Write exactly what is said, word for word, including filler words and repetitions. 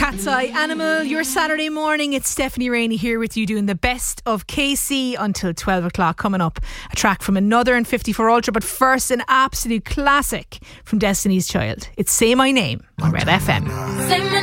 Cat's Eye Animal, your Saturday morning. It's Stephanie Rainey here with you doing the best of K C until twelve o'clock. Coming up, a track from another in fifty-four Ultra, but first an absolute classic from Destiny's Child. It's Say My Name on Red F M.